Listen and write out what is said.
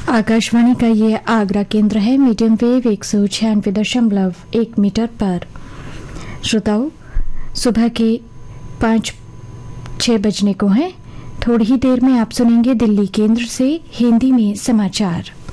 आकाशवाणी का ये आगरा केंद्र है। मीडियम वेव 196.1 मीटर पर। श्रोताओं, सुबह के 5-6 बजने को हैं। थोड़ी ही देर में आप सुनेंगे दिल्ली केंद्र से हिंदी में समाचार।